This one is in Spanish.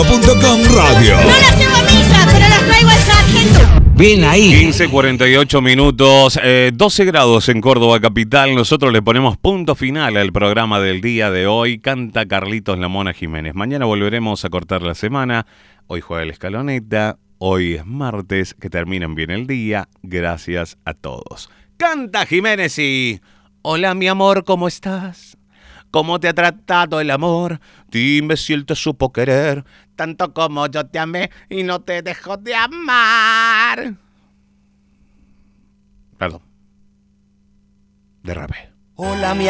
Radio. No las llevo a misa, pero las traigo al sargento. Bien ahí. 15:48 minutos, 12 grados en Córdoba capital. Nosotros le ponemos punto final al programa del día de hoy. Canta Carlitos La Mona Jiménez. Mañana volveremos a cortar la semana. Hoy juega el Escaloneta. Hoy es martes. Que terminen bien el día. Gracias a todos. Canta Jiménez y... Hola mi amor, ¿cómo estás? ¿Cómo te ha tratado el amor? Dime si él te supo querer tanto como yo te amé y no te dejo de amar. Perdón. Derrapé. Hola mi